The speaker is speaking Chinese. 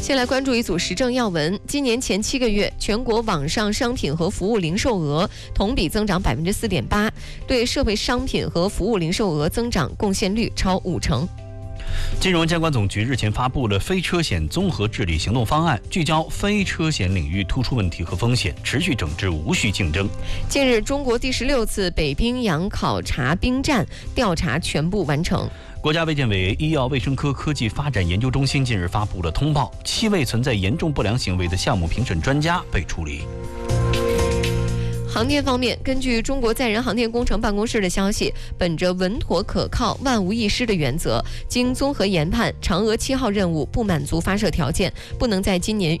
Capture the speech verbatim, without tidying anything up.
先来关注一组时政要闻。今年前七个月，全国网上商品和服务零售额同比增长百分之四点八，对社会商品和服务零售额增长贡献率超五成。 金融监管总局日前发布了非车险综合治理行动方案，聚焦非车险领域突出问题和风险，持续整治无序竞争。 近日，中国第十六次北冰洋考察兵站调查全部完成。 国家卫健委医药卫生科科技发展研究中心近日发布了通报，七位存在严重不良行为的项目评审专家被处理。 航天方面，根据中国载人航天工程办公室的消息，本着稳妥可靠、万无一失的原则，经综合研判，嫦娥七号任务不满足发射条件，不能在今年